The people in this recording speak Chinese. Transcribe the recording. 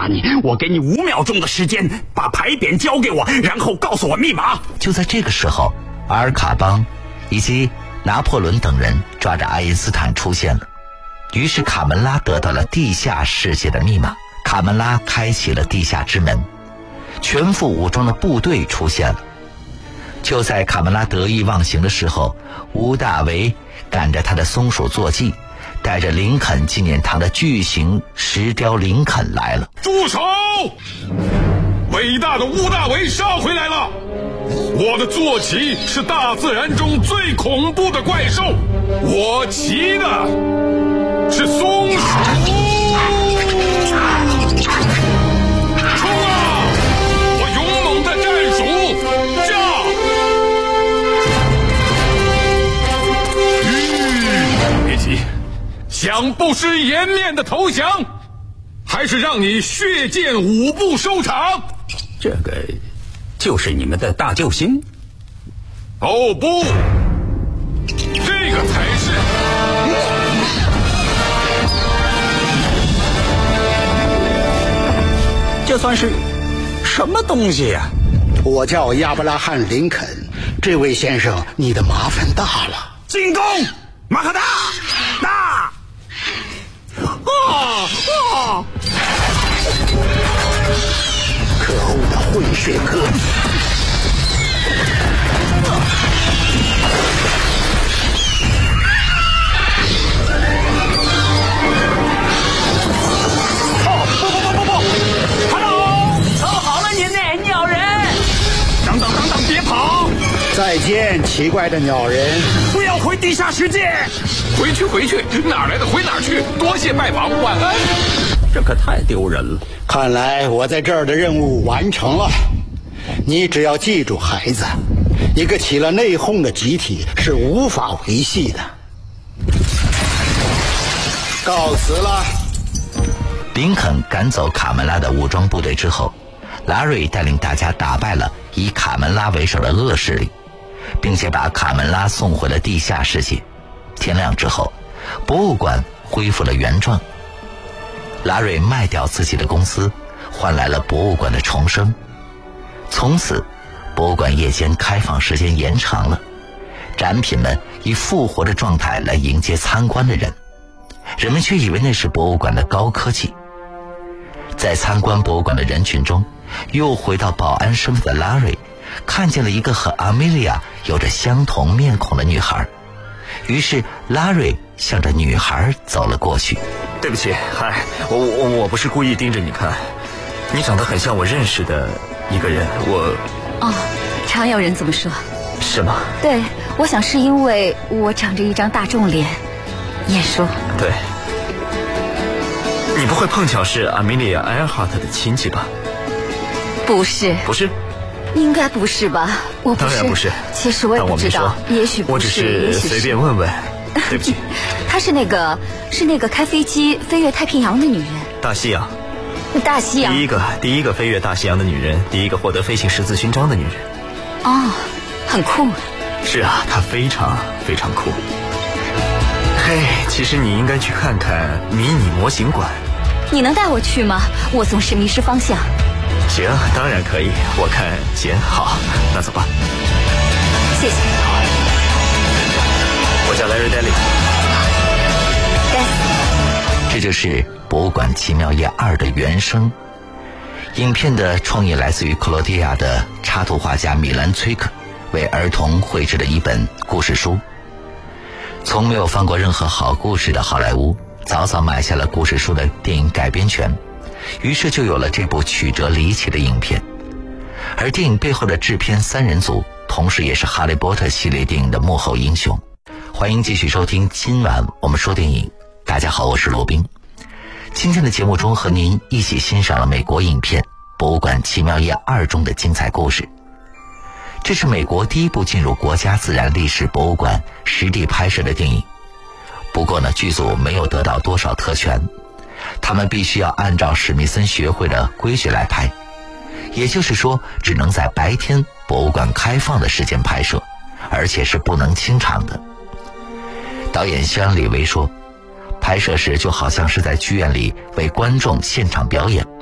打你，我给你5秒钟的时间，把牌匾交给我，然后告诉我密码。 就在这个时候，阿尔卡邦以及拿破仑等人抓着爱因斯坦出现了。于是卡门拉得到了地下世界的密码，卡门拉开启了地下之门，全副武装的部队出现了。就在卡门拉得意忘形的时候，吴大维赶着他的松鼠坐骑，带着林肯纪念堂的巨型石雕林肯来了。 住手！伟大的吴大维杀回来了！我的坐骑是大自然中最恐怖的怪兽，我骑的是松鼠。冲啊！我勇猛的战鼠驾！别急，想不失颜面的投降，还是让你血溅5步收场？ 这个就是你们的大救星？ 哦不，这个才是。 这算是什么东西呀？ 我叫亚伯拉罕·林肯，这位先生，你的麻烦大了。 进攻，马可大，大！ 可恶的混血科！再见，奇怪的鸟人！ 不要回地下世界！ 回去，哪来的回哪去！多谢拜访，晚安。 这可太丢人了。 看来我在这儿的任务完成了。你只要记住，孩子，一个起了内讧的集体是无法维系的。告辞了。 林肯赶走卡门拉的武装部队之后，拉瑞带领大家打败了以卡门拉为首的恶势力，并且把卡门拉送回了地下世界。天亮之后，博物馆恢复了原状。拉瑞卖掉自己的公司，换来了博物馆的重生。从此，博物馆夜间开放时间延长了，展品们以复活的状态来迎接参观的人，人们却以为那是博物馆的高科技。在参观博物馆的人群中，又回到保安身份的拉瑞看见了一个和阿米莉亚有着相同面孔的女孩，于是拉瑞向着女孩走了过去。 对不起，嗨，我不是故意盯着你看，你长得很像我认识的一个人， 常有人这么说。 是吗？ 对，我想是因为我长着一张大众脸，眼熟。 对，你不会碰巧是阿米莉亚·埃尔哈特的亲戚吧？ 不是。 不是？ 应该不是吧？我不是。 当然不是。 其实我也不知道，也许不是， 我只是随便问问。对不起。 她是那个开飞机飞越太平洋的女人。 大西洋。 大西洋。 第一个飞越大西洋的女人，第一个获得飞行十字勋章的女人。 很酷。 是啊，她非常非常酷。嘿，其实你应该去看看迷你模型馆。 你能带我去吗？我总是迷失方向。 行，当然可以。我看行，好，那走吧。 谢谢。 我叫 Larry Daly。 这就是《博物馆奇妙夜2》的原声。影片的创意来自于克罗地亚的插图画家米兰崔克为儿童绘制的一本故事书。从没有放过任何好故事的好莱坞早早买下了故事书的电影改编权，于是就有了这部曲折离奇的影片。而电影背后的制片3人组同时也是哈利波特系列电影的幕后英雄。欢迎继续收听今晚我们说电影。大家好，我是罗宾。今天的节目中和您一起欣赏了美国影片《博物馆奇妙夜2》中的精彩故事。这是美国第一部进入国家自然历史博物馆实地拍摄的电影。不过呢，剧组没有得到多少特权，他们必须要按照史密森学会的规矩来拍，也就是说只能在白天博物馆开放的时间拍摄，而且是不能清场的。导演肖恩·李维说，拍摄时就好像是在剧院里为观众现场表演，